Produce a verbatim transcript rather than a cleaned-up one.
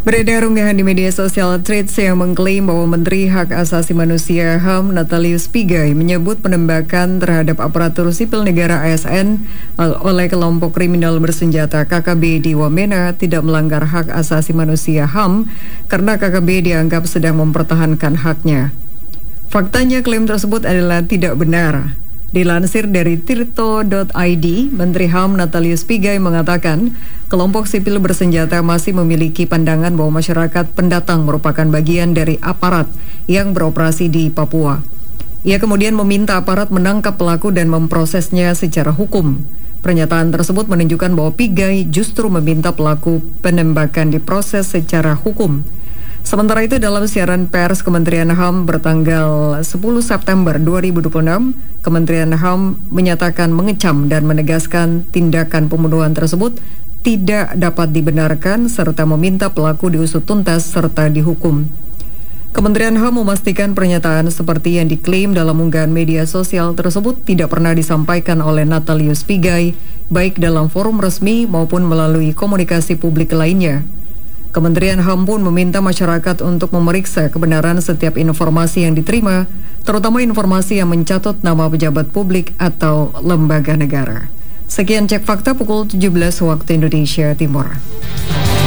Beredar unggahan di media sosial Threads yang mengklaim bahwa Menteri Hak Asasi Manusia H A M Natalius Pigai menyebut penembakan terhadap aparatur sipil negara A S N oleh kelompok kriminal bersenjata K K B di Wamena tidak melanggar hak asasi manusia H A M karena K K B dianggap sedang mempertahankan haknya. Faktanya klaim tersebut adalah tidak benar. Dilansir dari tirto dot i d, Menteri H A M Natalius Pigai mengatakan kelompok sipil bersenjata masih memiliki pandangan bahwa masyarakat pendatang merupakan bagian dari aparat yang beroperasi di Papua. Ia kemudian meminta aparat menangkap pelaku dan memprosesnya secara hukum. Pernyataan tersebut menunjukkan bahwa Pigai justru meminta pelaku penembakan diproses secara hukum. Sementara itu dalam siaran pers Kementerian H A M bertanggal sepuluh September dua ribu dua puluh enam, Kementerian H A M menyatakan mengecam dan menegaskan tindakan pembunuhan tersebut tidak dapat dibenarkan serta meminta pelaku diusut tuntas serta dihukum. Kementerian H A M memastikan pernyataan seperti yang diklaim dalam unggahan media sosial tersebut tidak pernah disampaikan oleh Natalius Pigai, baik dalam forum resmi maupun melalui komunikasi publik lainnya. Kementerian H A M pun meminta masyarakat untuk memeriksa kebenaran setiap informasi yang diterima, terutama informasi yang mencatut nama pejabat publik atau lembaga negara. Sekian Cek Fakta pukul tujuh belas waktu Indonesia Timur.